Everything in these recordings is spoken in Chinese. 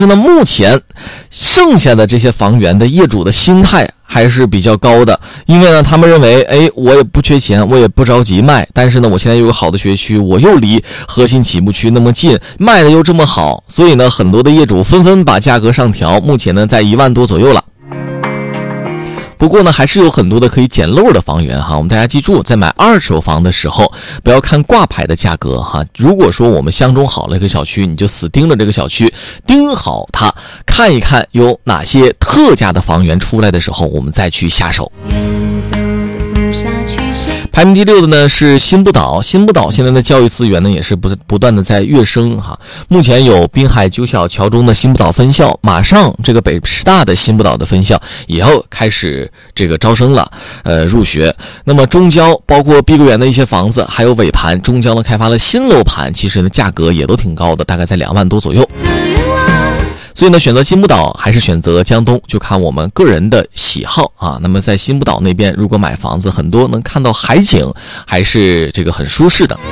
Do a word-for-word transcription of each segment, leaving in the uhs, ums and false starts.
那目前剩下的这些房源的业主的心态还是比较高的，因为呢他们认为，哎，我也不缺钱，我也不着急卖，但是呢我现在有个好的学区，我又离核心起步区那么近，卖的又这么好，所以呢很多的业主纷纷把价格上调，目前呢在一万多左右了。不过呢还是有很多的可以捡漏的房源哈，我们大家记住，在买二手房的时候不要看挂牌的价格哈。如果说我们相中好了一个小区，你就死盯着这个小区，盯好它，看一看有哪些特价的房源出来的时候，我们再去下手。排名第六的呢是新不岛，新不岛现在的教育资源呢也是不不断的在跃升哈。目前有滨海九小桥中的新不岛分校，马上这个北师大的新不岛的分校也要开始这个招生了，呃入学。那么中交包括碧桂园的一些房子，还有尾盘，中交呢开发了新楼盘，其实呢价格也都挺高的，大概在两万多左右。所以呢，选择新不岛还是选择江东，就看我们个人的喜好啊。那么在新不岛那边，如果买房子，很多能看到海景，还是这个很舒适的。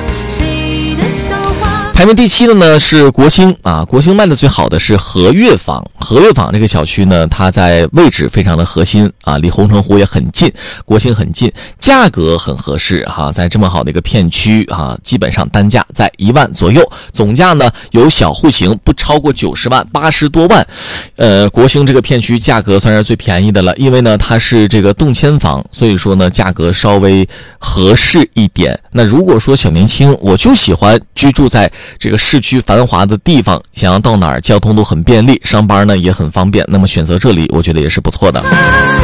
排名第七的呢是国兴啊，国兴卖的最好的是和悦坊。和悦坊这个小区呢，它在位置非常的核心啊，离红城湖也很近，国兴很近，价格很合适哈、啊，在这么好的一个片区啊，基本上单价在一万左右，总价呢有小户型不超过九十万，八十多万。呃，国兴这个片区价格算是最便宜的了，因为呢它是这个动迁房，所以说呢价格稍微合适一点。那如果说小年轻，我就喜欢居住在这个市区繁华的地方，想要到哪儿交通都很便利，上班呢也很方便，那么选择这里我觉得也是不错的。